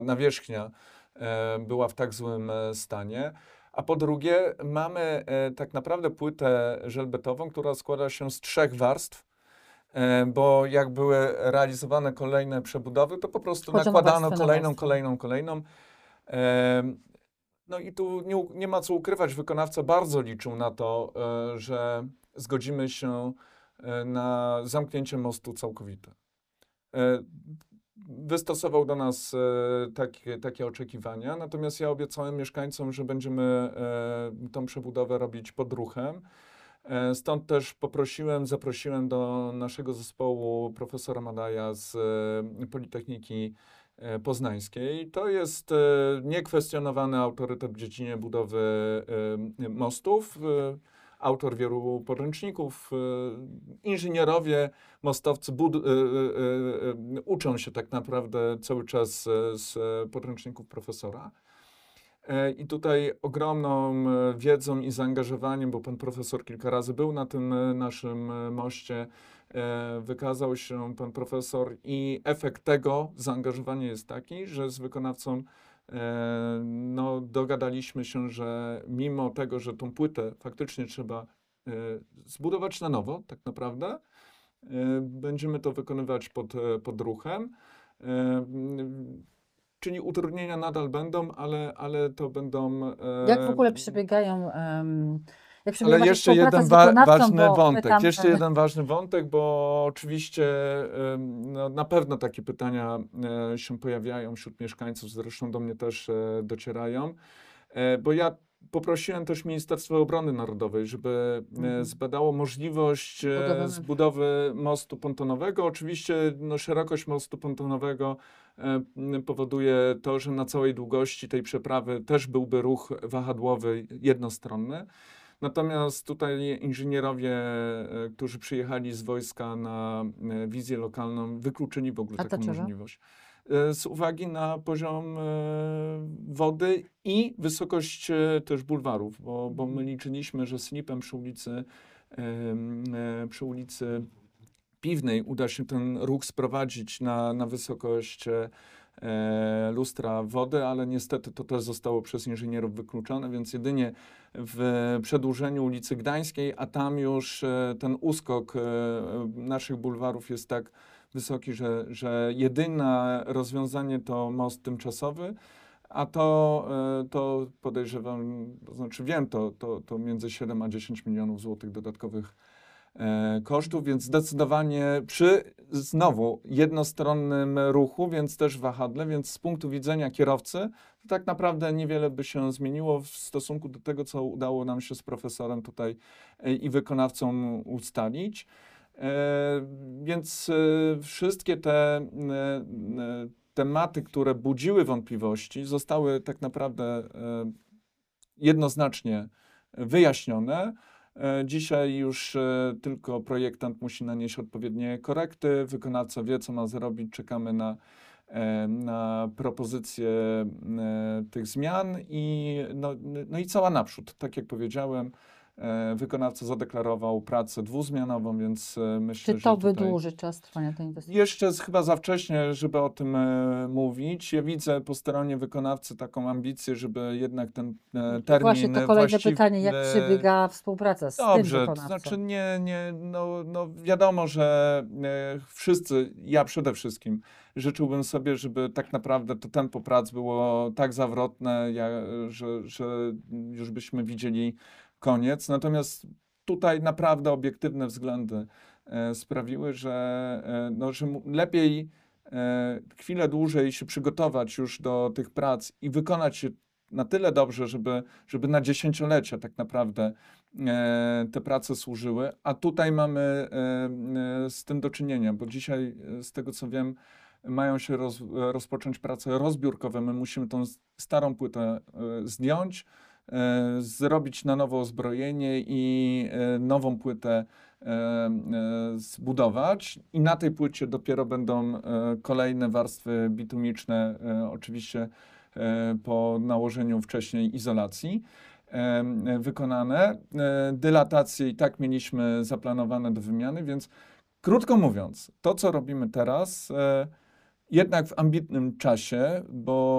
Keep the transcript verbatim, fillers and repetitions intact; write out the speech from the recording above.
nawierzchnia e, była w tak złym e, stanie. A po drugie, mamy e, tak naprawdę płytę żelbetową, która składa się z trzech warstw, e, bo jak były realizowane kolejne przebudowy, to po prostu Wchodzą nakładano warstwę na kolejną, warstwę. kolejną, kolejną. E, no i tu nie, u- nie ma co ukrywać, wykonawca bardzo liczył na to, e, że zgodzimy się e, na zamknięcie mostu całkowite. E, Wystosował do nas e, takie, takie oczekiwania, natomiast ja obiecałem mieszkańcom, że będziemy e, tą przebudowę robić pod ruchem. E, stąd też poprosiłem, zaprosiłem do naszego zespołu profesora Madaja z e, Politechniki e, Poznańskiej. To jest e, niekwestionowany autorytet w dziedzinie budowy e, mostów. E, autor wielu podręczników. E, inżynierowie, mostowcy bud- e, e, e, uczą się tak naprawdę cały czas e, z podręczników profesora. E, I tutaj ogromną e, wiedzą i zaangażowaniem, bo pan profesor kilka razy był na tym e, naszym e, moście, e, wykazał się pan profesor i efekt tego zaangażowania jest taki, że z wykonawcą e, no, dogadaliśmy się, że mimo tego, że tą płytę faktycznie trzeba e, zbudować na nowo, tak naprawdę, e, będziemy to wykonywać pod, e, pod ruchem. E, m, Czyli utrudnienia nadal będą, ale, ale to będą. Jak w E, ogóle przebiegają, em, jak przebiega ale wasza jeszcze współpraca jeden z wa- wykonawcą, ważny bo wątek. pytam, Jeszcze e, jeden ważny wątek, bo oczywiście em, no, na pewno takie pytania e, się pojawiają wśród mieszkańców, zresztą do mnie też e, docierają. E, bo ja poprosiłem też Ministerstwo Obrony Narodowej, żeby e, Mhm. zbadało możliwość Budowy e, mostu. zbudowy mostu pontonowego. Oczywiście no, szerokość mostu pontonowego e, m, powoduje to, że na całej długości tej przeprawy też byłby ruch wahadłowy jednostronny. Natomiast tutaj inżynierowie, e, którzy przyjechali z wojska na e, wizję lokalną, wykluczyli w ogóle A taką dlaczego? możliwość. E, Z uwagi na poziom e, wody i wysokość e, też bulwarów, bo, bo my Mhm. liczyliśmy, że slipem przy ulicy, em, e, przy ulicy Piwnej uda się ten ruch sprowadzić na, na wysokość e, e, lustra wody, ale niestety to też zostało przez inżynierów wykluczone, więc jedynie w przedłużeniu ulicy Gdańskiej, a tam już e, ten uskok e, naszych bulwarów jest tak wysoki, że, że jedyne rozwiązanie to most tymczasowy, a to, e, to podejrzewam, to znaczy wiem, to, to, to między siedem a dziesięć milionów złotych dodatkowych e, kosztów, więc zdecydowanie przy znowu jednostronnym ruchu, więc też wahadle, więc z punktu widzenia kierowcy, to tak naprawdę niewiele by się zmieniło w stosunku do tego, co udało nam się z profesorem tutaj e, i wykonawcą ustalić. E, więc e, wszystkie te e, e, tematy, które budziły wątpliwości, zostały tak naprawdę e, jednoznacznie wyjaśnione. E, Dzisiaj już e, tylko projektant musi nanieść odpowiednie korekty, wykonawca wie, co ma zrobić, czekamy na, e, na propozycje e, tych zmian i, no, no i cała naprzód. Tak jak powiedziałem, e, wykonawca zadeklarował pracę dwuzmianową, więc e, myślę, Czy że to tutaj wydłuży czas trwania tej inwestycji? jeszcze jest chyba za wcześnie, żeby o tym e, mówić. Ja widzę po stronie wykonawcy taką ambicję, żeby jednak ten e, termin Właśnie to e, kolejne właściwy. pytanie, jak przebiega współpraca z tym Dobrze, to wykonawcą? znaczy nie, nie, no, no wiadomo, że e, wszyscy, ja przede wszystkim, życzyłbym sobie, żeby tak naprawdę to tempo prac było tak zawrotne, ja, że, że już byśmy widzieli koniec. Natomiast tutaj naprawdę obiektywne względy e, sprawiły, że, e, no, że mu- lepiej e, chwilę dłużej się przygotować już do tych prac i wykonać je na tyle dobrze, żeby, żeby na dziesięciolecia tak naprawdę e, te prace służyły, a tutaj mamy e, e, z tym do czynienia, bo dzisiaj, e, z tego co wiem, mają się roz, rozpocząć prace rozbiórkowe. My musimy tą s- starą płytę e, zdjąć, e, zrobić na nowo uzbrojenie i e, nową płytę e, e, zbudować. I na tej płycie dopiero będą e, kolejne warstwy bitumiczne, e, oczywiście e, po nałożeniu wcześniej izolacji e, wykonane. E, Dylatacje i tak mieliśmy zaplanowane do wymiany, więc krótko mówiąc, to co robimy teraz, e, jednak w ambitnym czasie, bo